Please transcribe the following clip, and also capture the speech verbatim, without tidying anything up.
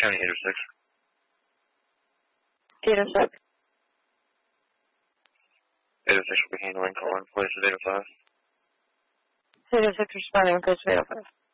County eight oh six. eight oh six. eight oh six will be handling call in place at eight oh five. eight oh six responding, code eight oh five.